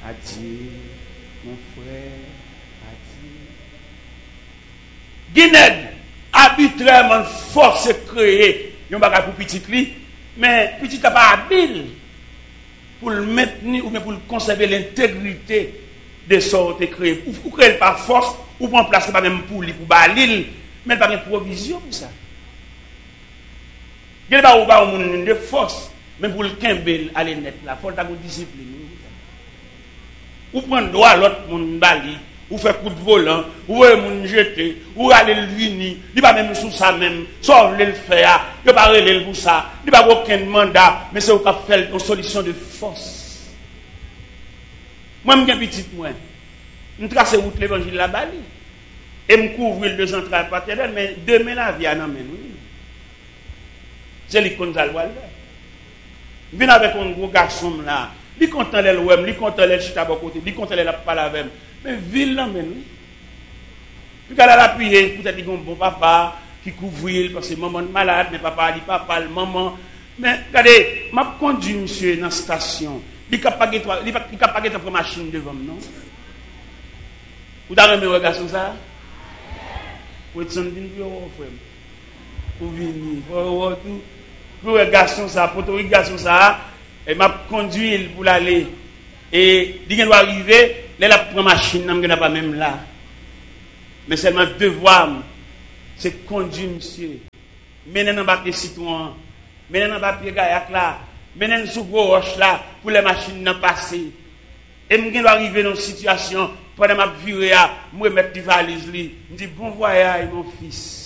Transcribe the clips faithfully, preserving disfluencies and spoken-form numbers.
Adieu, mon frère, adieu. Guinée, arbitrairement, force créer, yon bagay pour petit li, mais petit n'a pas habile pour le maintenir ou bien pour le conserver l'intégrité de sortes créé. Ou créer par force, ou pour placer pas même pour lui, pour balil, mais pas une provision pour ça. Il n'y a pas de force, même pour le Kimbel, aller net là, il faut avoir une discipline. Ou prendre droit à l'autre monde bali, ou faire coup de volant, ou aller moun jeter, ou aller le vini, il pas même sous ça même, sauf le faire, il pas relé pour ça, il pas aucun mandat, mais c'est au cap faire une solution de force. Moi me petit moi, me tracer route l'évangile la bali et me couvrir deux entrailles paternelles, mais demain la vie en amène. C'est l'icône d'Alwal. Il vient avec un gros garçon là. Il content les web, il content les chita à côté, il content les pas la même. Mais ville là même. Puis qu'elle a appuyé, peut-être qu'il y a un bon papa qui couvre parce que maman est malade, mais papa dit papa, le maman. Mais regardez, m'a conduit monsieur dans la station. Il n'a pas de machine devant non. Vous avez remis un garçon ça? Vous êtes en train de frère. Vous venez, vous tout. Pour un garçon ça, pour un garçon ça, et m'a conduit pour l'aller. Et il doit arriver, là la prend machine, n'a pas même là. Mais seulement devoir, c'est conduire monsieur. Mener dans papier citron, mener dans papier gaillac là, mener sous gros roche là, pour les machines n'en passer. Et je dois arriver dans une situation, pendant ma virée, je mettre des valises, je dis bon voyage mon fils.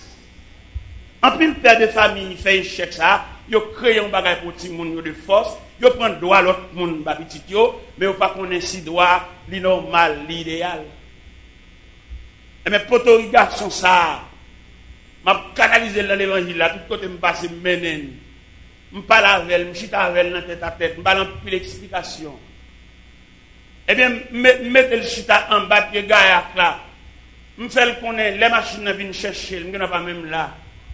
En plus, le père de famille fait échec ça, il crée un bagage pour tout le monde de force, il prend droit à l'autre monde, mais il ne pas connaître si droit, li normal, l'idéal. Et mes potos, garçons, ça, m'a canalisé dans l'évangile là, tout côté me passe menen. Je parle avec elle, je chita avec elle dans tête à tête, je parle en plus d'explication. Eh bien, mettez le chita en bas de gaillac là. Je fais le connaître, les machines viennent chercher, je ne pas même là.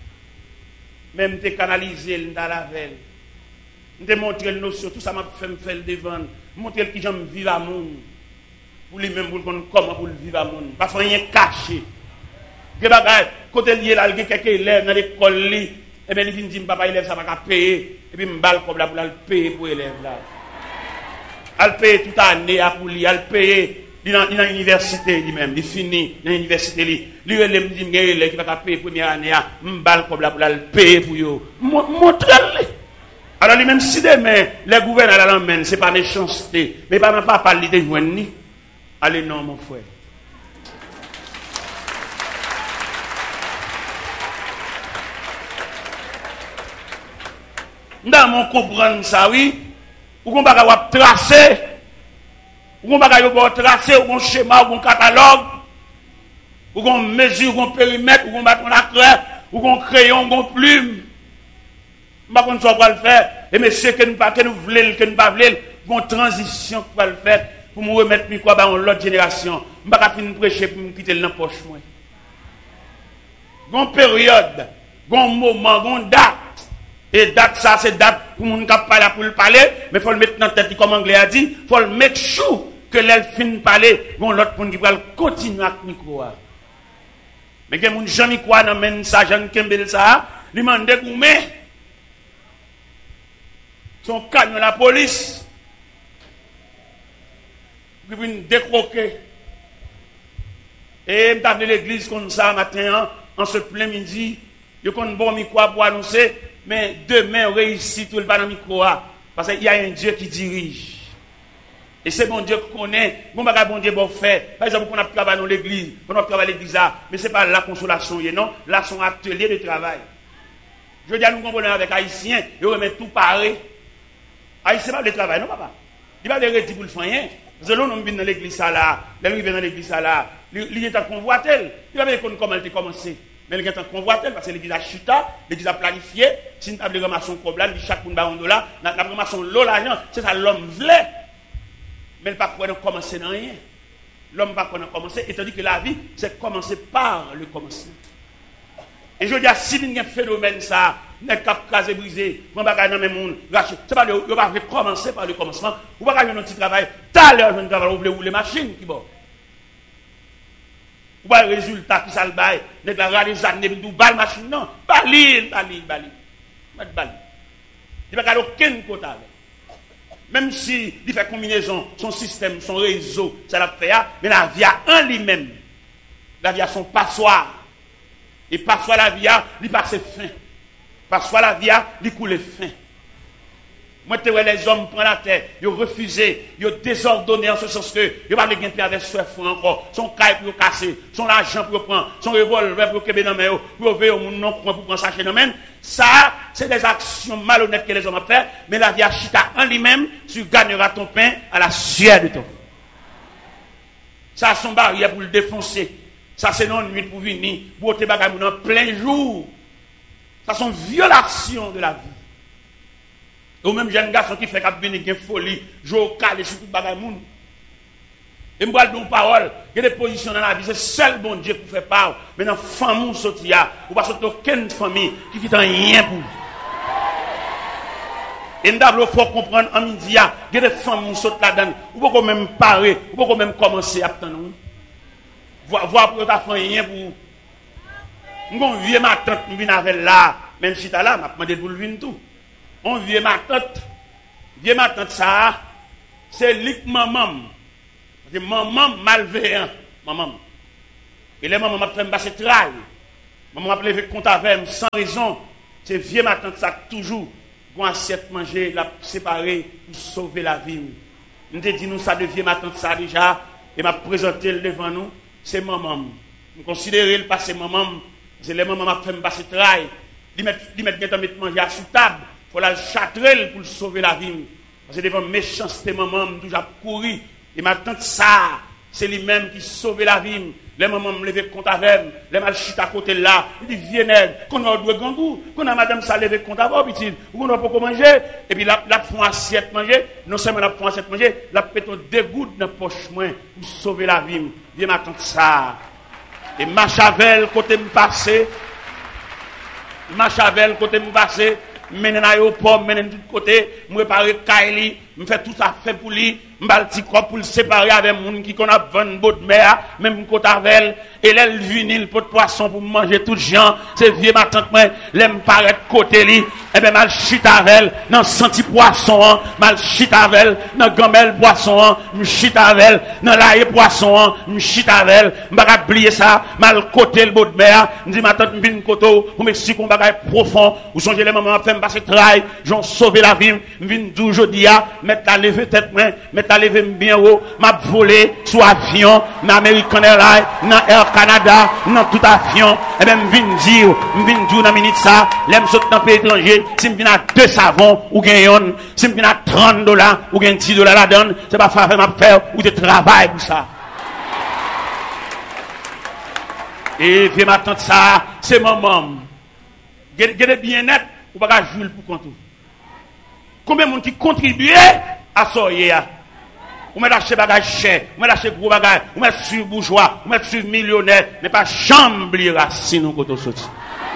Même te canaliser dans la veille. Je te montrer le notion, tout ça m'a fait me faire devant. Montrer qui j'aime vivre à monde. Pour lui-même, pour le comment pour le vivre à monde. Pas rien caché. Que bagay, côté lié là, il y a quelques élèves dans l'école, et bien il vient dire, papa, élève, ça va pas payer. Et puis, je balle comme là pour le payer pour l'élève là. Elle paye toute l'année pour lui, elle paye. Il est dans l'université lui-même, il finit dans l'université. Il me dit, il qui va payer la première année, je balle comme là pour le payer pour lui. Montrez-le. Alors, lui-même, si demain, les gouverneurs l'emmènent, ce n'est pas méchanceté, mais pas même pas parler de joindre. Allez, non, mon frère. Dans mon comprendre ça, oui, ou qu'on va tracer, ou qu'on va tracer, ou qu'on schéma, ou qu'on catalogue, ou qu'on mesure, ou qu'on périmètre, ou qu'on bâton la claire, ou qu'on crayon, ou qu'on plume. Je ne sais pas comment le faire. Et monsieur, que nous ne voulons, que nous ne voulons, qu'on transition pour le faire, pour me remettre quoi dans l'autre génération. Je ne sais pas finir prêcher pour me quitter dans la poche. Gon période, gon moment, gon date. Et date ça, c'est date pour moun k'ap parler pour le parler, mais faut le mettre dans tête comme anglais a dit, faut le make sure que l'elle fin parler, gon l'autre pour qui va continuer avec micro. Mais que moun Jean micro nan men ça Jean Kembel ça, li mande goumé. Son camion la police. Qui vient décroquer. Et m't'a appelé l'église comme ça matin en ce plein midi, yo kon bon micro pour annoncer. Mais demain, on réussit tout le pas dans le micro. Parce qu'il y a un Dieu qui dirige. Et c'est bon Dieu qu'on connaît. Bon, bon Dieu bon fait. Par exemple, on a travaillé dans l'église. On a travaillé dans l'église. Mais ce n'est pas la consolation. Non, là, son atelier de travail. Je dis à nous comprenons avec Haïtiens. Ils remettent tout pareil. Haïtien, pas le travail, non, papa. Il va le pour le faire. Parce que l'on vient dans l'église là. Là, il vient dans l'église là. Il est en convoitel. Il va voir comment elle a commencé. Mais il y a un convoitel parce que l'église a chuta, l'église a planifié. Si nous avons ramassé un problème, chaque monde a un dollar, nous avons ramassé l'eau l'argent, c'est ça l'homme voulait. Mais il ne peut pas commencer dans rien. L'homme ne peut pas commencer, étant dit que la vie, c'est commencer par le commencement. Et je dis, si il y a un phénomène, ça, n'est cap casé brisé, mon bagage dans même monde, racheter. C'est pas le pas commencer par le commencement. Ou pas un petit travail, t'as l'heure je travail, vous voulez rouler machine qui bon. Ou pas le résultat qui ça le bail, n'est pas les années de balle machine non, balil, balil, balil. Pas de balil. Il pas aucun quota. Même si il fait combinaison, son système, son réseau, ça l'a fait, mais la vie en lui-même, la vie a son passoire. Et passoire la vie, il passe fin. Passoire la vie, il coule fin. Moi, tu vois les hommes prennent la terre, ils ont refusé, ils ont désordonné en ce sens que ils n'ont pas de gain avec ce fou encore, son caille pour casser, son argent pour prendre, son revolver pour kébé dans main, pour veiller au monde non pour prendre sachet dans main. Ça, c'est des actions malhonnêtes que les hommes ont fait, mais la vie a chita en lui-même, tu gagneras ton pain à la sueur de ton. Ça, son barrière pour le défoncer. Ça, c'est non nuit pour venir, pour te bagaille en plein jour. Ça, c'est une violation de la vie. Ou même jeune garçon qui fait qu'il venir une folie, jouer calé sur tout bagaille moun. Et moi donne parole, il y a des positions dans la vie, c'est seul bon Dieu pour faire part. Mais dans famille sorti là, ou pas sortir aucune famille qui quitte rien pour. Et nous devons faut comprendre en midi, il y a des familles sorti là-dedans, ou pas même parer, ou pas même commencer à attendre. Voir voir pour ta famille rien pour. Nous vieux ma tante nous vient avec là, même si tu là, m'a demandé pour le venir tout. On vient ma tante, vient ma tante ça, c'est lik maman. C'est maman malveillant, maman. Et les mamans m'a fait me passer travail. Maman m'a levé compte avec sans raison. C'est vieux ma tante ça toujours pour assiette manger, la séparer pour sauver la vie. Nous te dit nous ça de vieux ma tante ça déjà et m'a présenté devant nous, c'est maman. Nous considérer le passé maman, c'est les mamans m'a fait me passer travail. Ils mettent ils mettent mettre manger à sous table. Il faut la châtrelle pour sauver la vie. Parce que devant méchanceté, maman, je toujours couru. Et ma tante, ça, c'est lui-même qui sauve la vie. Les mamans me lever compte avec, les mal chute à côté là. Il dit, viens, qu'on a deux gangou, qu'on a madame ça lever compte avec, petit, ou qu'on a pas manger. Et puis la, la font assiette manger, non seulement la font assiette manger, la péton deux gouttes dans la poche moins pour sauver la vie. Viens, ma tante, ça. Et ma chavel, côté me passer, ma chavel, côté me passer, menen aéroport, menen de tout côté, me réparer Kaili, me fait tout ça fait pour lui, m'bal petit corps pour le séparer avec moun qui qu'on a vingt bottes de mer, même côté avec et l'elle vinil pot de poisson pour manger tout gens, c'est vieux ma tante moi, l'aime paraître côté li, et ben mal chita avec dans senti poisson, mal chita avec dans gamelle poisson, me chita avec dans l'ail poisson, me chita avec, m'ba oublier ça, mal côté le bout de mer, me dit ma tante vinn koto, pour m'expliquer un bagage profond, ou songez les mamans fait me passer travail, j'en sauver la vie, me vinn dou jodi a, mettre la lever tête moi, mettre la lever bien haut, m'a volé sous avion, dans American Airlines, dans Air Canada, dans tout avion, et ben vinn dire, vinn dire dans minute ça, l'aime saute dans pays étranger, si me vinn à deux savons ou gagne, si me vinn à trente dollars ou gagne dix dollars la donne, c'est pas faire m'a faire ou de travail pour ça. Et viens m'attendre ça, c'est maman. Gardez bien net, ou pas jouer pour compte. Combien de monde qui contribue à ça hier? Ou met acheter bagage cher, ou met acheter gros bagage, ou met sur bourgeois, ou met sur millionnaire, mais pas chambre racine quand on sorti.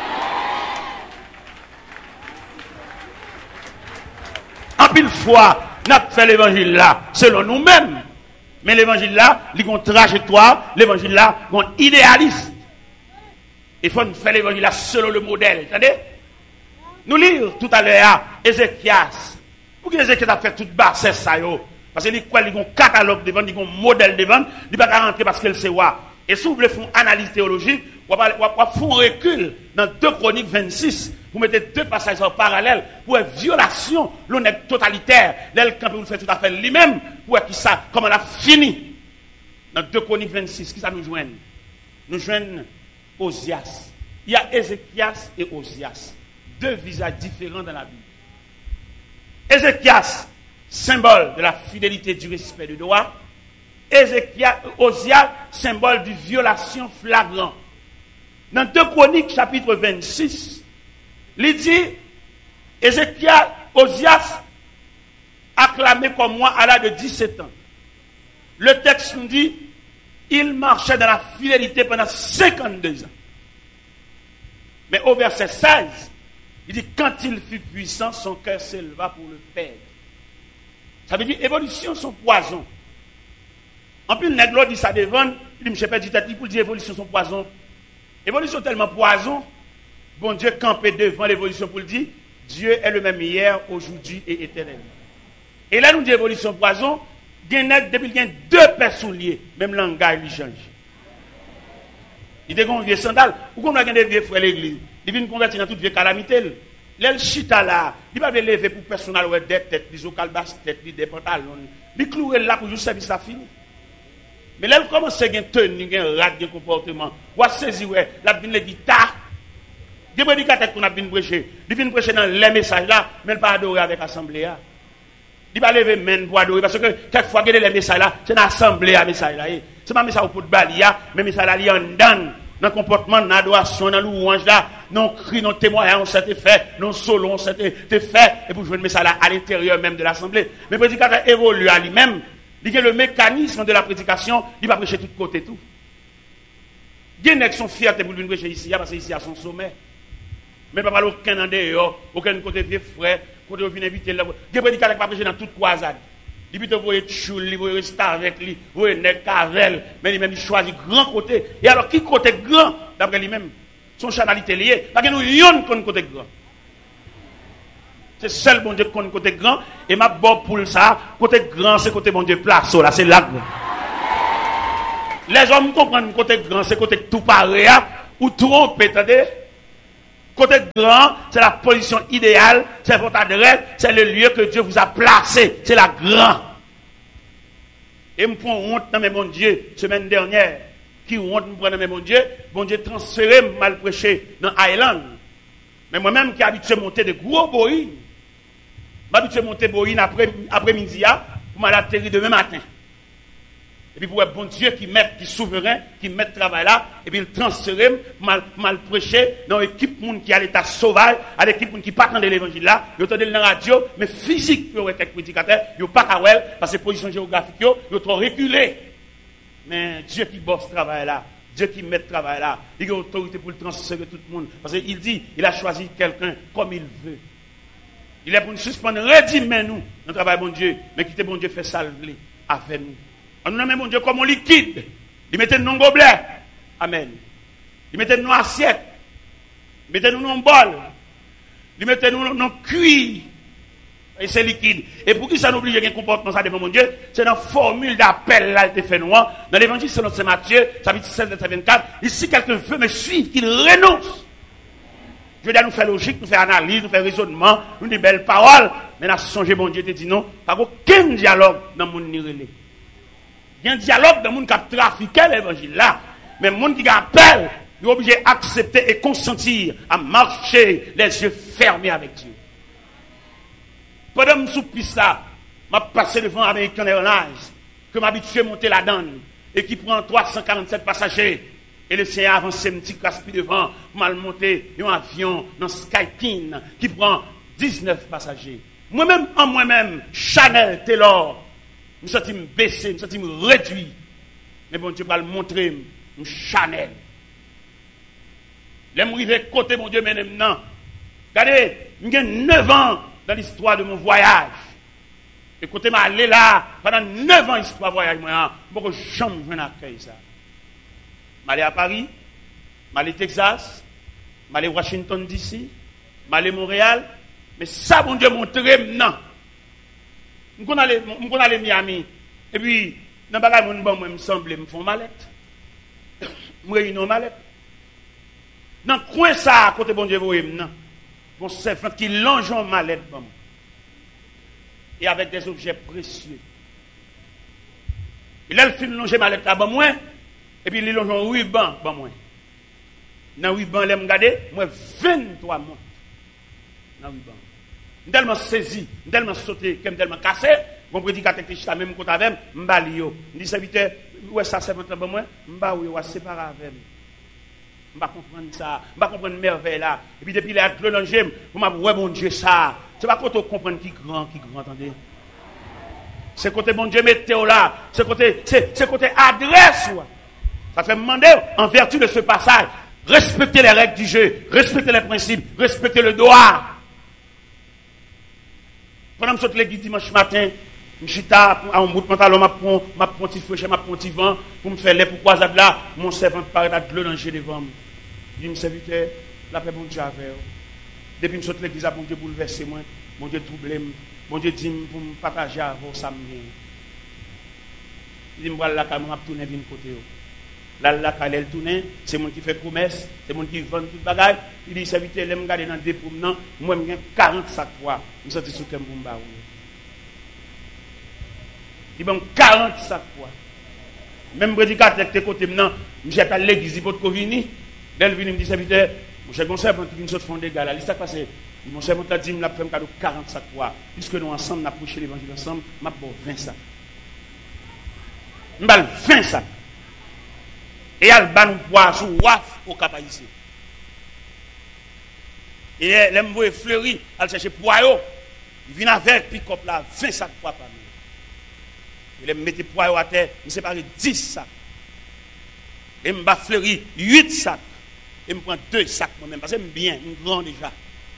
En pile fois, n'a fait l'évangile là selon nous-mêmes. Mais l'évangile là, il y a une trajectoire, l'évangile là, il y a un idéalisme. Il faut faire l'évangile là selon le modèle. Attendez? Nous lire tout à l'heure Ézéchias. Pour que Ézéchias a fait toute basse ça yo. Parce qu'il y a un catalogue devant, il y a un modèle devant, il ne peut pas rentrer parce qu'elle sait quoi. Et si vous voulez faire une analyse théologique, vous allez faire un recul dans deux Chroniques vingt-six. Vous mettez deux passages en parallèle pour une violation, l'honnête totalitaire. L'elle, quand vous le faites tout à fait lui-même, pour qui ça, comment on a fini. Dans deux Chroniques vingt-six, qui ça nous joigne? Nous joignent Osias. Il y a Ézéchias et Osias. Deux visages différents dans la Bible. Ézéchias, symbole de la fidélité, du respect du droit. Ézéchias, Osias, symbole de violation flagrante. Dans deux Chroniques, chapitre vingt-six, il dit, Ézéchias, Osias, acclamé comme moi à l'âge de dix-sept ans. Le texte nous dit, il marchait dans la fidélité pendant cinquante-deux ans. Mais au verset seize, Il dit, quand il fut puissant, son cœur s'éleva pour le perdre. Ça veut dire, évolution, son poison. En plus, le nègre dit ça devant, il dit, je ne sais pas, dit, pour dire évolution, son poison. Évolution tellement poison, bon Dieu campé devant l'évolution pour le dire, Dieu est le même hier, aujourd'hui et éternellement. Et là, nous disons évolution poison, depuis qu'il y a deux personnes liées, même langage lui change. Il était un vieux sandal, ou qu'on a des vieux frères l'église, il vient convertir dans toute vieille calamité. L'el chita là, il va lever pour personnel ou des têtes, des ocalbas têtes, des pantalons, il clouer là pour juste service à fini. Mais là, il commence à avoir tenue, un rat de comportement. Ou à saisir, la vine le guitare. Des prédicateurs qu'on a bien prêché. Il vient prêcher dans les messages là, mais il ne pas adorer avec l'assemblée. Il va lever main pour adorer. Parce que quelquefois, il y a les messages là, c'est une assemblée à message là. C'est pas un message pour balia, mais message là, il y a un dan. Dans le comportement, dans l'adoration, dans louange là, non cri, non témoignage, on s'était fait, non solo, on s'était fait. Et pour jouer le message là à l'intérieur même de l'assemblée. Mais le prédicateur évolue à lui-même. Il y a le mécanisme de la prédication, il va prêcher de tous côtés tout. Il y a des gens qui sont fiers pour venir prêcher ici, parce que ici à son sommet. Mais pas aucun en dehors, aucun côté vieux frère, côté où vient inviter. Il y a des prédicateurs qui va prêcher dans toute croisade. Il peut voyer choule, il voyer rester avec lui, voyer nèg cavel, mais lui-même il choisit grand côté. Et alors qui côté grand d'après lui-même, son chanalité lié, parce que nous yon qu'on côté grand. C'est seul bon Dieu qui connaît côté grand. Et ma bon pour ça, côté grand, c'est côté bon Dieu place. Là, c'est là. Les hommes comprennent côté grand, c'est côté tout pareil. Ou trop, attendez. Côté grand, c'est la position idéale, c'est votre adresse, c'est le lieu que Dieu vous a placé. C'est la grand. Et me prend honte dans mes bon Dieu, semaine dernière. Qui honte me prend dans mes bon Dieu, bon Dieu transféré, mal prêché dans Island. Mais moi-même qui habitué à monter de gros boïnes, m'habitué à monter boïne après, après-midi, pour m'atterrir demain matin. Et puis pour être bon Dieu qui met, qui est souverain, qui met le travail là, et puis il transfère, mal, mal prêcher dans l'équipe monde qui a l'état sauvage, à l'équipe monde qui pas dans l'évangile là, ils entendent dans la radio, mais physique, ils ont été prédicateurs, ils n'ont pas qu'à voir, parce que position géographique, ils ont trop reculé. Mais Dieu qui bosse ce travail là, Dieu qui met le travail là, il a autorité pour le transférer tout le monde. Parce qu'il dit, il a choisi quelqu'un comme il veut. Il est pour nous suspendre, redimez nous, notre travail bon Dieu, mais quittez bon Dieu fait salver avec nous. On nous nomme bon Dieu comme un liquide. Il mettait nous dans un gobelet. Amen. Il mettait nous dans une assiette. Il mettait nous dans un bol. Il mettait nous dans un cuir. Et c'est liquide. Et pour qui ça n'oblige un comportement ça devant mon Dieu, c'est dans la formule d'appel là, il fait noir. Dans l'évangile selon Saint Matthieu, chapitre seize, verset vingt-quatre, ici quelqu'un veut me suivre, qu'il renonce. Je veux dire, nous faire logique, nous faire analyse, nous faire raisonnement, nous des belles paroles. Mais là, songez, bon Dieu te dit non, pas aucun dialogue dans le monde nirélé. Il y a un dialogue dans le monde qui a trafiqué l'évangile là. Mais le monde qui appelle, il est obligé d'accepter et consentir à marcher les yeux fermés avec Dieu. Pendant que je suis piste là, je suis passé devant American Airlines, que m'habitué à monter la donne, et qui prend trois cent quarante-sept passagers. Et le Seigneur avance un petit caspi devant, mal monté, un avion dans Skypin, qui prend dix-neuf passagers. Moi-même, en moi-même, Chanel, Taylor, je me sens baissé, je me sens réduit. Mais bon Dieu va le montrer, Chanel. Je suis arrivé côté mon Dieu, mais maintenant, regardez, j'ai neuf ans dans l'histoire de mon voyage. Et côté m'a allé là, pendant neuf ans, histoire de voyage, moi, je ne peux jamais accueillir ça. Je suis allé à Paris, je suis allé au Texas, je suis allé à Washington D C, je suis allé à Montréal, mais ça, bon Dieu, montre maintenant. Je suis allé à Miami, et puis, dans le bagage, moi, me semble, me font mallette. Je réunis une mallette. Dans le coin, ça, à côté, bon Dieu, vous voyez maintenant. Bon servant qui longe en mallette, bon. Et avec des objets précieux. Il a le film longer mallette là, bon, moi. Et puis, il longe en ruban, bon, moi. Dans le ruban, il m'a regardé, moi, vingt-trois mois. Dans le ruban. Je suis tellement saisi, je suis tellement sauté, je suis tellement cassé. Mon prédicateur qui est même côté avec moi, je me dis, serviteur, où est-ce que ça fait moi? Je me dis, séparer avec moi. Je ne comprends pas ça, je ne comprends pas merveille là. Et puis depuis les actes de l'angèle, vous m'avez dit, ouais, bon Dieu, ça. C'est pas quand on comprend qui grand, qui grand, attendez. C'est côté bon Dieu, météo là. C'est côté, c'est, c'est côté adresse. Ouais. Ça fait me demander, en vertu de ce passage, Respectez les règles du jeu, respectez les principes, respectez le droit. Pendant que je l'église dimanche matin, je suis à un bout de pantalon, je prends un petit feu, je prends un petit vent pour me faire les pour croiser là. Mon servant paraît à de l'eau devant moi. Je dis, serviteur, la paix, bon Dieu, avec vous. Depuis que je suis à l'église, bon Dieu bouleversé moi, bon Dieu troublé moi, bon Dieu dit pour me partager avec vous, ça me vient. Il dit, je vais là, je vais tourner de côté. Là, là, quand elle tourne, c'est moi qui fait promesse, c'est moi qui vend tout le bagage. Il dit, serviteur, je me garde dans des promenants, moi, je gagne quarante sacs poids. Je suis sorti sur le Kemboumba. Il dit, quarante sacs poids. Même prédicateur qui est côté maintenant, je suis à l'église, il faut que vini. Là, il vient me dit, serviteur, mon cher conseil, quand il vient de fond des gars, là, il s'est passé. Mon cher conseil, il m'a dit, je vais faire quarante sacs poids. Puisque nous, ensemble, nous avons prêché l'évangile ensemble, je vais faire vingt sacs. Je vais vingt sacs. Et elle va nous boire sous waf au cap ici. Et elle me fleuri, elle cherche poireau. Il vient avec pick-up là, vingt sacs poids par nous. Il me mettait poireau à terre, il me sépare dix sacs. Et me bat fleuri huit sacs. Et me prend deux sacs moi-même, parce que j'aime bien, je suis grand déjà.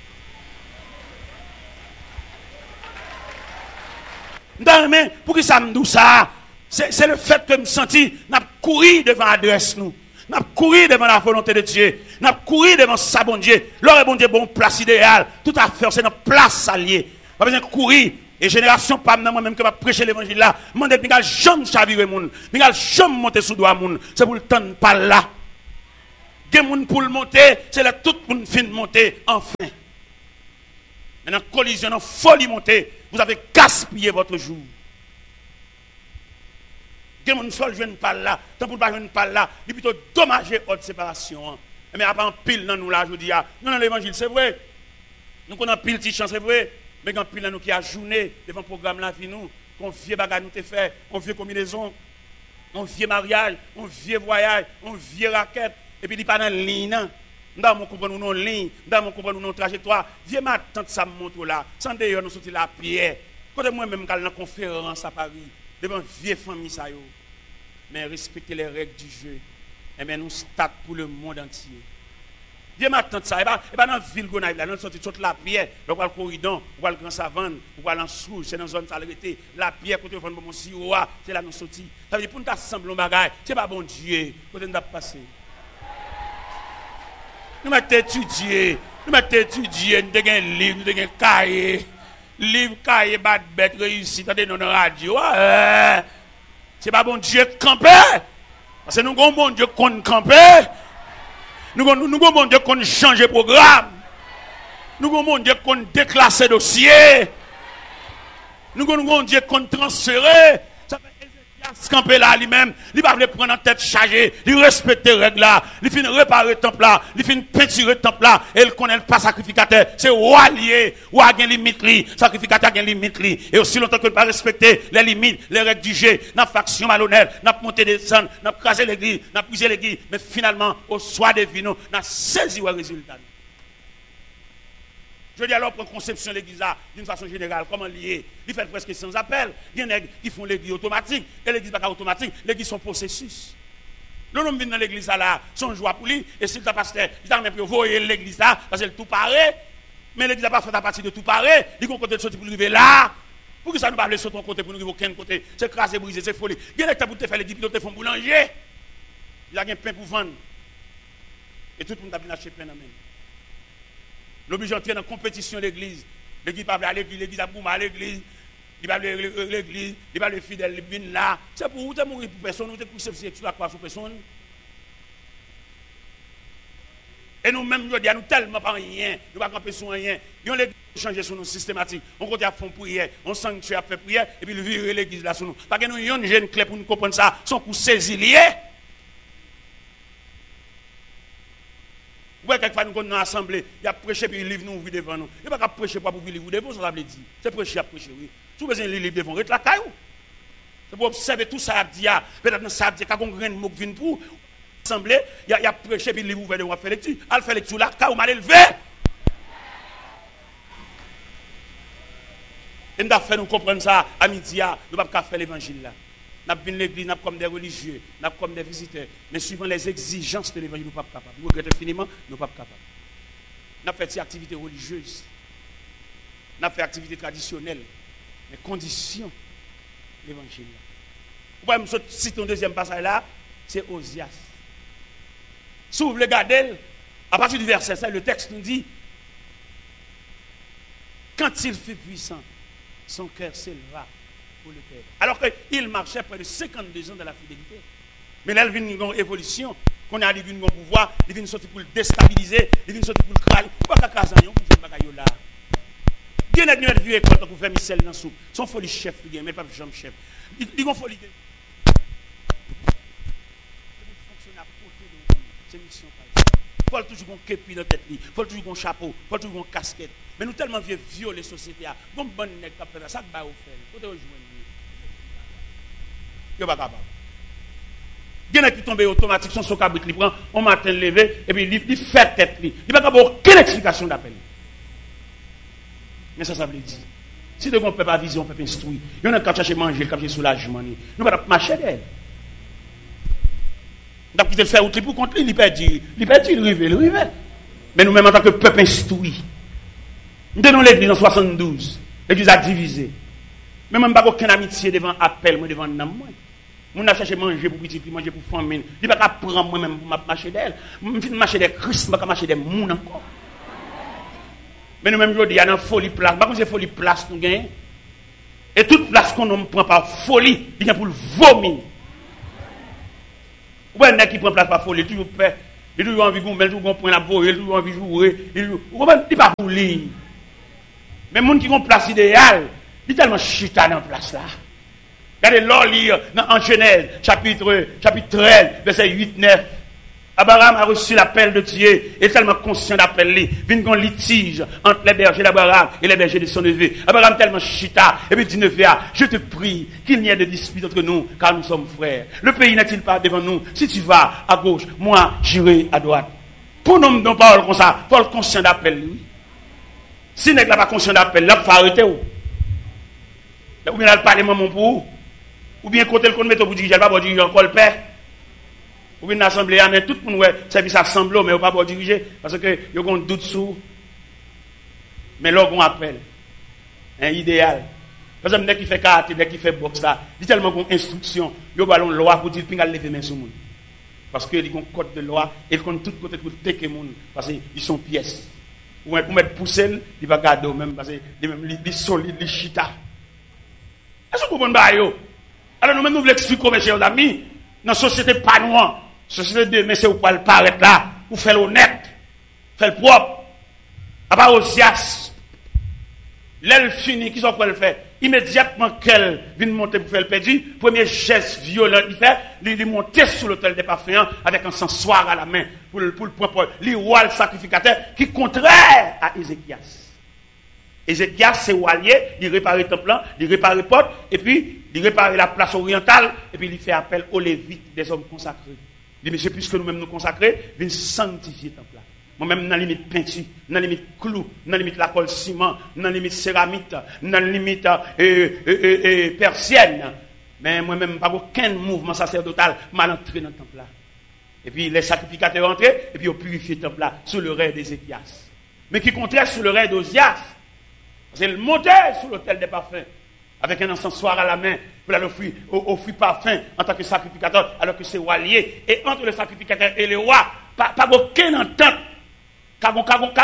Non, pour qui ça me dit ça? C'est le fait que je me senti, n'a couru devant l'adresse nous. N'a couru devant la volonté de Dieu. N'a couru devant sa bon Dieu. L'heure bon Dieu, bon place idéale. Tout à fait, c'est notre place alliée. Pas besoin de courir. Et génération, pas moi-même que va prêcher l'évangile là. Je ne vais jamais chavirer moun. Je ne vais jamais monter sous doigt moun. C'est pour le temps de pas là. Gen moun pour le monter, c'est là tout le monde fin de monter enfin. Maintenant, collision, dans folie monter, vous avez gaspillé votre jour. Gen moun sol joine pas là, tant pour pas joine pas là, il plutôt dommager haute séparation. Mais après en pile dans nous là, je dis non dans l'évangile c'est vrai. Nous connaissons pile petite chance c'est vrai, mais quand pile dans nous qui a journée devant programme la vie nous, qu'on vieux bagage nous te fait, on vieux combinaison, on vieux mariage, on vieux voyage, on vieux raquette et puis il pas dans ligne. Dans mon comprendre nous ligne, dans mon comprendre nous trajectoire, vieux ma tante ça montre là, sans d'ailleurs nous sortir la pierre. Quand moi même quand dans conférence à Paris devant vieille famille ça yo. Mais respecter les règles du jeu. Et bien nous start pour le monde entier. Dieu m'attend ça. Et pas dans la ville Gonaïve là, nous sorti toute la pierre, on va le corridon, on va le grand savane, on va l'ensouche, c'est dans zone salubrité. La pierre côté vendre mon siroa, c'est là nous sorti. Ça veut dire pour nous assembler bagaille, c'est pas bon Dieu, côté nous passer. Nous m'avons étudié, nous m'avons étudié, nous avons un livre, nous avons un cahier. Livre, cahier, bad bête, réussi, t'as des noms de radio. Ouais. C'est pas bon Dieu camper. Parce que nous avons bon Dieu qu'on camper. Nous avons bon Dieu qu'on change programme. Nous avons bon Dieu qu'on déclasse dossier. Nous avons bon Dieu qu'on transfère. Ça fait Ézéchias camper là lui-même. Il va prendre en tête chargée. Il respecte les règles là. Il finit réparer le temple là. Il finit peinturer le temple là. Et il connaît pas sacrificateur. C'est roi lié. Roi a une limite li. Sacrificateur a une limite li. Et aussi longtemps que ne pas respecter les limites, les règles du jeu, n'a faction malhonnête, n'a monté des descendre, n'a crasé l'église, n'a brisé l'église. Mais finalement, au soir des vinos, n'a saisi le résultat. Je dis alors pour conception de l'église d'une façon générale, comment lier? Il fait presque sans appel. Il y en a qui font l'église automatique. Et l'église n'est pas automatique. L'église sont processus. Le nom vient dans l'église là, son joie pour lui. Et si le pasteur, il a même pu voir l'église là, parce que tout paraît. Mais l'église n'a pas fait à partir de tout paraît. Il y a un côté de sortir pour arriver là. Pour que ça ne pas aller sur ton côté pour nous arriver aucun côté. C'est crasé, brisé, c'est folie. Il y a des pour te faire l'église, ils te font boulanger. Il y a un pain pour vendre. Et tout le monde a bien acheté pain dans la main. L'obligé d'entrer dans la compétition de l'église. L'église va à l'église, l'église a boumé à l'église. Il va à l'église, il va le fidèle, il vient là. C'est pour vous, mourir pour personne, vous êtes poussé sur la croix sur personne. Et nous-mêmes, nous disons, nous tellement pas rien, nous ne pas camper sur rien. Nous l'église changer sur nous systématique. On continue à faire prière, on sanctuaire à faire prière, et puis le virer l'église là sur nous. Parce que nous avons une jeune clé pour nous comprendre ça, son coup saisi lié. Vous voyez, quelquefois, nous sommes dans l'assemblée, il y a prêché, puis il livre nous ouvrir devant nous. Il n'y a pas qu'à prêcher pour vous livre devant, ça veut dire. C'est prêcher à prêcher, oui. Si vous avez un livre devant, reste la caillou. C'est pour observer tout ça, peut-être ça, il y a un grain de mot qui vient pour l'assemblée, il y a prêché, puis il livre ouvert devant, faire lecture. Elle fait lecture, la caillou, mal élevé. Et nous avons fait nous comprendre ça à midi, nous ne pouvons pas faire l'évangile là. Nous venons l'église, nous comme des religieux, nous comme des visiteurs. Mais suivant les exigences de l'évangile, nous ne sommes pas capables. Nous regrettons infiniment, nous ne sommes pas capables. Nous fait des activités religieuses. Nous fait des activités traditionnelles. Mais conditions l'évangile. Vous pouvez me citer un deuxième passage là, c'est Osias. Si vous voulez regarder, à partir du verset cinq, le texte nous dit, quand il fut puissant, son cœur s'éleva pour le Père. Alors qu'il marchait près de cinquante-deux ans dans la fidélité. Mais là, il vient une évolution. Qu'on a une pouvoir, il vient sortir pour le déstabiliser, il vient sortir pour le craler. Pourquoi pas craser un pour jouer bagaille là? Bien être une vieux école pour faire missel dans soupe. Son folie chef, il mais pas jambe chef. Il dit qu'on folie. C'est mission pas. Faut toujours un képi dans tête, faut toujours un chapeau, faut toujours un casquette. Mais nous tellement vieux violer société a. Bon bonne nèg qui fait ça que ba ou faire. Côté rejoindre. Yo pas capable. Gen qui tombe automatique son cabrit li prend on matin levé et puis il fait tête li. Il pas capable aucune explication d'appel. Mais ça ça veut dire si de on peut pas vision, on peut instruire. Yo n'a qu'à chercher manger, qu'à chercher soulagement ni. Nous pas marcher d'elle. Donc, il fait outil pour contre lui, il peut dire, il peut dire, il rive, il rive. Mais nous-mêmes, en tant que peuple instruit, nous tenons l'église en soixante-douze, l'église a divisé. Mais même pas aucune amitié devant appel, moi devant nam moi. Nous n'a cherché manger pour petit, manger pour famille. Il pas prendre moi-même pour marcher d'elle. Je vais marcher des Christ, je vais marcher des moun encore. Mais nous-mêmes, il y a une folie place. Par contre, c'est folie place nous gagnons. Et toute place qu'on ne prend pas folie, il y a pour le vomir. Ou un qui prend place par folie, toujours fait, il toujours envie de gommer, toujours point la boue, il toujours envie de jouer, il ne pas pour lui. Mais les gens qui ont place idéale, ils sont tellement chita dans la place là. Regardez l'or lire dans Genèse, chapitre, chapitre treize, verset huit neuf. Abraham a reçu l'appel de Dieu, il est tellement conscient d'appel lui. Vient un litige entre les bergers d'Abraham et les bergers de son neveu. Abraham tellement chita, et puis dit neveu, je te prie qu'il n'y ait de dispute entre nous, car nous sommes frères. Le pays n'est-il pas devant nous? Si tu vas à gauche, moi j'irai à droite. Pour nous, non parole comme ça, faut être conscient d'appel lui. Si n'est pas conscient d'appel, là, il faut arrêter où? Ou bien le parlement mon pour, ou bien côté le qu'on met au bout du dirigeant, pas diriger encore le père. Ou bien l'assemblée, mais tout le monde ouais, service assemblée, mais on pas pour diriger, parce que y a un doute sur. Mais là, on appelle un idéal. Par exemple, dès qu'il fait karaté, dès qu'il fait boxe, là, il y a tellement d'instructions, il y a une loi pour dire qu'il lever main sur le monde. Parce qu'il y a un code de loi, et il compte tout côté pour tecker le monde, parce qu'ils sont pièces. Ou pour mettre poussel, il va garder même, parce qu'il est solide, il est chita. Est-ce que vous comprenez? Alors nous-mêmes, nous voulons expliquer, mes chers amis, dans la société pas noire, société de mais c'est où pas le paraître là, pour faire l'honnête, faire le propre. À part Osias, l'aile fini, qui sont quoi le faire? Immédiatement qu'elle vient monter pour faire le perdu, premier geste violent, il fait, il monter sur l'autel des parfums avec un sensoir à la main, pour le, pour le point, le roi, le sacrificateur, qui est contraire à Ézéchias. Ézéchias, c'est Walier, il répare le temple, il répare les portes, et puis il répare la place orientale, et puis il fait appel aux Lévites, des hommes consacrés. Il dit, monsieur, puisque nous-mêmes nous consacrer, viens sanctifier le temple. Moi-même, dans la limite peinture, dans la limite clou, dans la limite la colle ciment, dans la limite céramique, dans la limite euh, euh, euh, euh, persienne. Mais moi-même, pas aucun mouvement sacerdotal mal entré dans le temple. Et puis les sacrificateurs entrés, et puis ils ont purifié le temple sous le règne d'Ézéchias. Mais qui comptait sous le règne d'Osias. C'est le monter sous l'autel des parfums, avec un encensoir à la main, pour l'offrir offrir parfum en tant que sacrificateur, alors que c'est roi lié. Et entre le sacrificateur et le roi, pas, pas aucune entente. Pas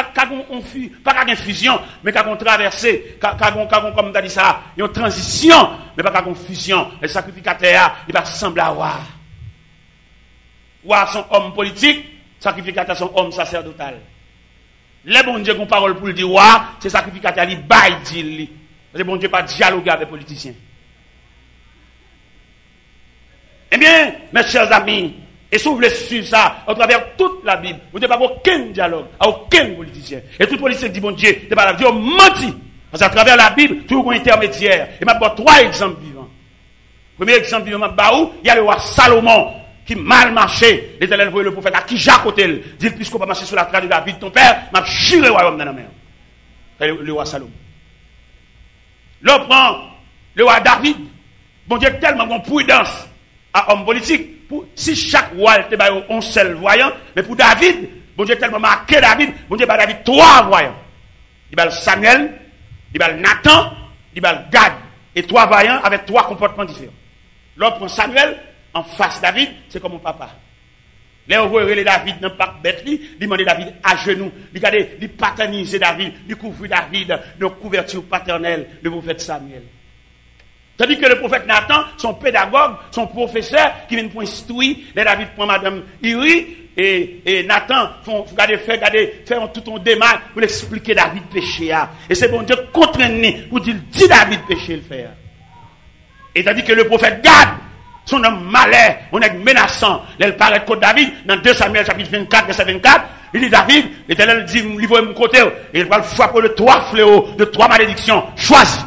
une fusion, mais qu'on traversé, comme tu as dit ça, une transition, mais pas une fusion. Le sacrificateur, il va ressembler à roi. Roi sont homme politique, sacrificateur sont homme sacerdotal. Les bon Dieu qui ont parole pour le dire, c'est sacrificateur, il baille, dit. Parce que bon Dieu pas dialoguer avec les politiciens. Eh bien, mes chers amis, et si vous voulez suivre ça, à travers toute la Bible, vous n'avez pas aucun dialogue, à aucun politicien. Et tout politicien dit, bon Dieu, c'est pas la Dieu menti. Parce qu'à travers la Bible, tout un intermédiaire. Et maintenant, trois exemples vivants. Premier exemple vivant, il y a le roi Salomon, qui mal marché. L'Éternel voyait le prophète à qui Jacques Otel dit, puisqu'on va marcher sur la trace de David, ton père, m'a juré le royaume dans la mer. Le, le roi Salomon. L'autre prend le roi David. Bon Dieu tellement bon prudence à homme politique. Pour, si chaque roi était un seul voyant, mais pour David, bon Dieu tellement marqué David, bon Dieu par David trois voyants. Il y a Samuel, il y a Nathan, il y a Gad. Et trois voyants avec trois comportements différents. L'autre prend Samuel, en face David, c'est comme mon papa. Là, on voit David dans le parc bête, il demande David à genoux, il regarde, il paternise David, il couvre David de couverture paternelle, le prophète Samuel. Tandis que le prophète Nathan, son pédagogue, son professeur, qui vient pour instruire, les David prend madame Iri, et, et Nathan, font, regardez, fait, regardez, faire tout un démarche pour expliquer David péché. Et c'est bon Dieu contraint pour dire, dis David péché le faire. Et tandis que le prophète Gad, son homme malais, on est menaçant, il paraît contre David, dans deux Samuel chapitre vingt-quatre, verset vingt-quatre, il dit David, l'Éternel dit, il va me côté, et il va le frapper de trois fléaux, de trois malédictions, choisis.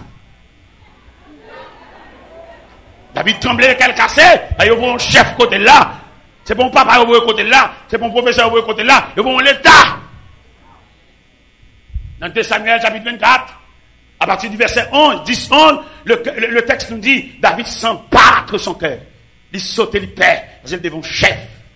David tremblait, qu'elle cassait, il y a un chef côté là, c'est bon papa au côté là, c'est bon professeur au côté là, il y a un l'État. Dans deux Samuel chapitre vingt-quatre, à partir du verset onze, dix, onze, le, le, le texte nous dit, David sent battre son cœur. Il saute, il perd, parce qu'il devant chef.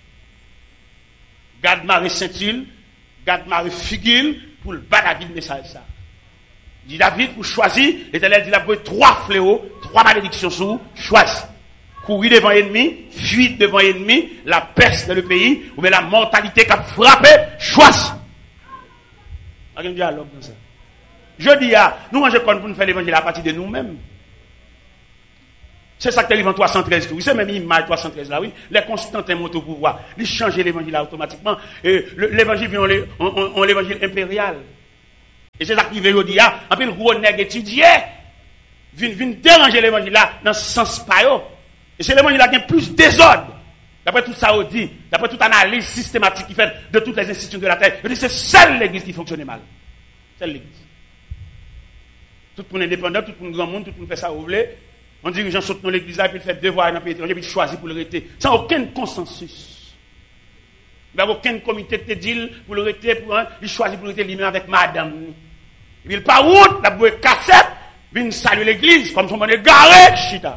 Garde Marie Saint-Il, garde Marie Figule, pour le bas David message ça. Il dit David, pour choisir, l'Éternel dit, il a pris trois fléaux, trois malédictions sur vous, choisis. Courir devant l'ennemi, fuir devant l'ennemi, la peste dans le pays, ou bien la mortalité qui a frappé, choisis. Il y a un dialogue comme ça. Je dis, ah, nous mangeons pour nous faire l'évangile à partir de nous-mêmes. C'est ça qui arrive en trois cent treize. Oui, c'est même l'image trois cent treize là, oui. Les Constantins montent au pouvoir. Ils changent l'évangile automatiquement. Et l'évangile vient en l'évangile impérial. Et c'est ça qui veut dire, ah, en plus, le gros nègre étudié, vient déranger l'évangile là, dans ce sens pas. Et c'est l'évangile là qui a plus désordre. D'après tout ça, on dit, d'après toute analyse systématique qui fait de toutes les institutions de la terre, je dis, c'est seule l'église qui fonctionne mal. Seule l'église. Tout le monde indépendant, tout le monde grand monde, tout le monde fait ça, vous voulez. On dirigeant saute dans l'église là, puis il fait devoir dans le pays étranger, puis il choisit pour le rester. Sans aucun consensus. Il n'y a aucun comité de deal pour le rester, pour un, il choisit pour le rester lui-même avec madame. Et puis il part route, la bouée cassette, vient saluer l'église, comme son monde est garé, chita.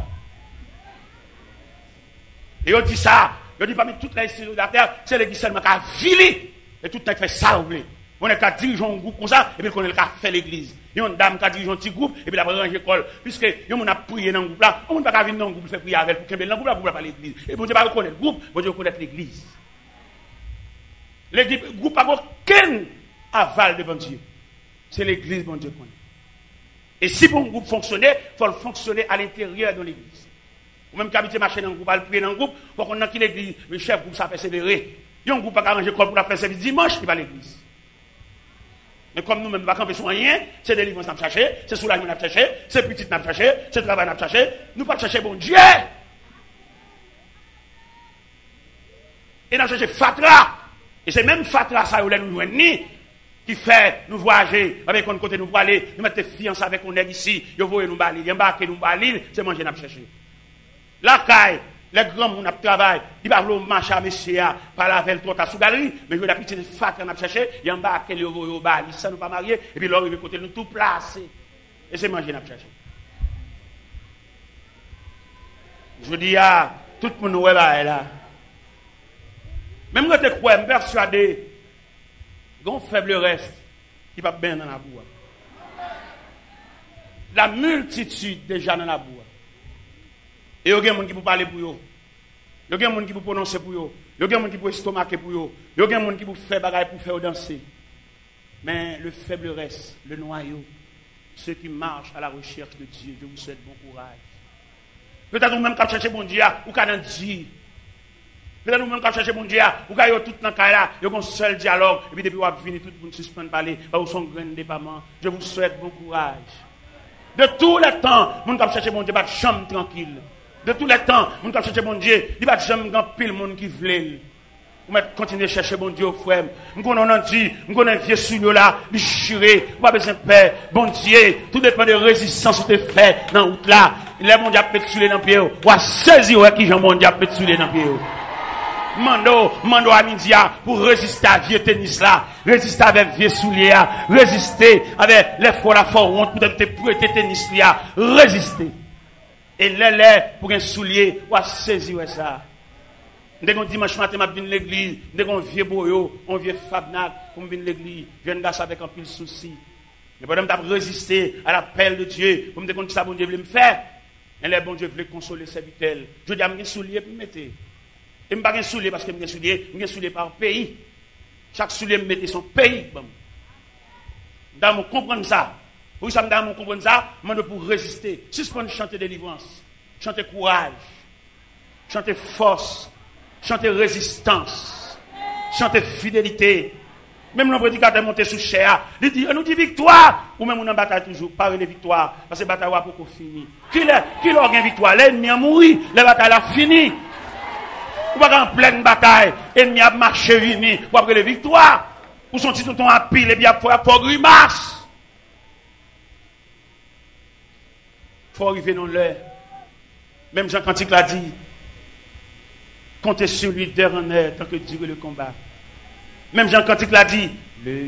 Et on dit ça, on dit parmi toutes les institutions de la terre, c'est l'église seulement qui a vilé, et tout le monde fait ça, vous voulez. On est qu'à diriger un groupe comme ça, et puis on est qu'à faire l'église. Il y a une dame qui a dirigé un petit groupe, et puis la ranger l'école. Puisque, on a prié dans le groupe là, on ne peut pas venir dans le groupe, faire prier avec, pour qu'il y ait dans le groupe là, pour pas l'église. Et bon Dieu va reconnaître le groupe, bon Dieu va reconnaître l'église. L'église, le groupe n'a aucun aval devant Dieu. C'est l'église, bon Dieu connaît. Et si bon groupe fonctionnait, il faut le fonctionner à l'intérieur de l'église. Ou même qu'habiter marcher dans le groupe, aller prier dans le groupe, pour qu'on ait qui l'église, le chef groupe, ça persévérer. Il y a un groupe qui a arrangé l'école pour la faire service dimanche, il va à l'église. Mais comme nous-mêmes, nous ne pouvons pas camper sur rien, c'est délivrance à chercher, c'est soulagement à chercher, c'est petit à chercher, c'est travail à chercher, nous ne pouvons pas chercher bon Dieu. Et nous cherchons Fatra. Et c'est même Fatra, ça, où nous joignons, qui fait nous voyager avec un côté, nous pour aller, nous mettre fiancés avec un nègre ici, nous voyons nous balir, nous embarquer, nous balir, c'est manger, nous chercher. La caille, les grands gens qui travaillent, ils ne marcher à monsieur, par la veille, trois sous galerie, mais je vais appeler Fatra, nous chercher, ils embarquent, ils vont balir, ça nous pas marier, et puis là, ils vont côté, nous tout placer. Et c'est manger, nous chercher. Je dis, ah, tout le monde est là. Même quand tu crois, je suis persuadé, il y a un faible reste qui va bien dans la boue. La multitude déjà dans la boue. Et il y a des gens qui peuvent parler pour eux. Il y a des gens qui peuvent prononcer pour eux. Il y a des gens qui peuvent estomaquer pour eux. Il y a des gens qui peuvent faire bagaille pour faire danser. Mais le faible reste, le noyau, ceux qui marchent à la recherche de Dieu, je vous souhaite bon courage. Peut-être vous-même qui cherchez bon Dieu, ou qui avez dit. Peut-être nous-mêmes quand chercher mon Dieu, vous avez tout dans le cas là, il y a un seul dialogue, et puis depuis vous avez fini, tout le monde suspend de parler, vous son grand déploiement. Je vous souhaite bon courage. De tous les temps, nous avons cherché mon Dieu, pas de chambre tranquille. De tous les temps, nous avons cherché mon Dieu, il n'y a pas de chambre grand pile monde qui veut. Vous continuez à chercher mon Dieu, frère. Nous connaissons Dieu, nous connaissons vieux sous là, déchiré, pas besoin de paix. Bon Dieu, tout dépend de résistance que tu fais dans la route là. Les mon Dieu peut tuer dans le pied. Ou à saisir qui Jean mon Dieu peut tuer dans le pied. Mando, mando à midi pour résister à vieux tennis là, résister avec vieux souliers, résister avec les fois la fois honte pour te prêter tennis là, résister. Et les pour un soulier, ou à saisir ça. Dès qu'on dimanche matin, je viens à l'église, dès qu'on vieux boyo, on vieux fabnac, pour venir à l'église, je viens d'asseoir avec un pile souci. Mais pendant que je résister à l'appel de Dieu, pour me dire que ça, bon Dieu voulait me faire, et les bon Dieu voulait consoler ses vitelles. Je dis à mes souliers pour me mettre. Et je ne pas un soulier parce que je suis soulier, je suis soulier par pays. Chaque soulier me mettait son pays. Dans mon comprendre ça. Pour ça, dans mon comprendre ça, je pour résister. Suspendre chanter délivrance, chanter courage, chanter force, chanter résistance, chanter fidélité. Même le prédicateur monté sous chair, il dit, on nous dit victoire, ou même on en bataille toujours, pas les victoires, parce que la bataille va pour finir. Qui l'a gagné victoire? L'ennemi a mouru, la bataille a fini. Ou pas en pleine bataille, l'ennemi a marché fini, pour après les victoires. Ou son titre ton à pile, et bien pour pour grimace. Faut arriver dans l'heure. Même Jean Cantique l'a dit, comptez sur lui dernier tant que dure le combat. Même Jean Cantique l'a dit, le